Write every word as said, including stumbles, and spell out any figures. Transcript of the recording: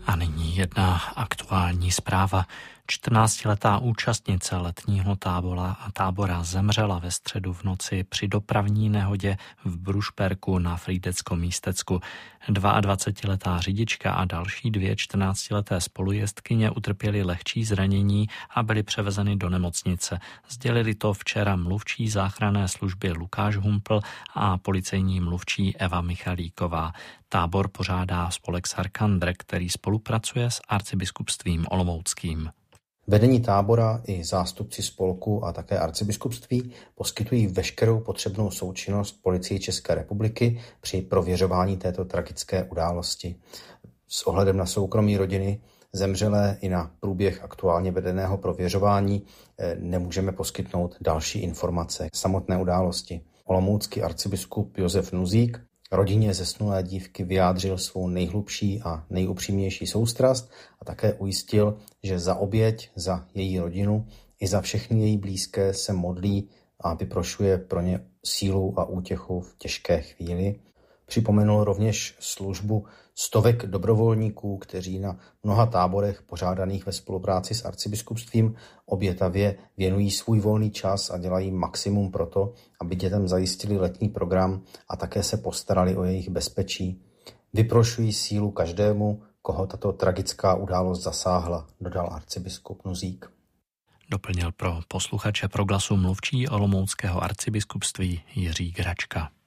A nyní jedna aktuální zpráva. čtrnáctiletá účastnice letního tábora, tábora zemřela ve středu v noci při dopravní nehodě v Brušperku na Frýdeckom místecku. dvaadvacetiletá řidička a další dvě čtrnáctileté spolujezdkyně utrpěly lehčí zranění a byly převezeny do nemocnice. Sdělili to včera mluvčí záchranné služby Lukáš Humpl a policejní mluvčí Eva Michalíková. Tábor pořádá spolek Sarkandr, který spolupracuje s arcibiskupstvím olomouckým. Vedení tábora i zástupci spolku a také arcibiskupství poskytují veškerou potřebnou součinnost Policii České republiky při prověřování této tragické události. S ohledem na soukromí rodiny zemřelé i na průběh aktuálně vedeného prověřování nemůžeme poskytnout další informace k samotné události. Olomoucký arcibiskup Josef Nuzík rodině zesnulé dívky vyjádřil svou nejhlubší a nejupřímnější soustrast a také ujistil, že za oběť, za její rodinu i za všechny její blízké se modlí a vyprošuje pro ně sílu a útěchu v těžké chvíli. Připomenul rovněž službu stovek dobrovolníků, kteří na mnoha táborech pořádaných ve spolupráci s arcibiskupstvím obětavě věnují svůj volný čas a dělají maximum pro to, aby dětem zajistili letní program a také se postarali o jejich bezpečí. Vyprošují sílu každému, koho tato tragická událost zasáhla, dodal arcibiskup Nuzík. Doplnil pro posluchače Proglasu mluvčí olomouckého arcibiskupství Jiří Gračka.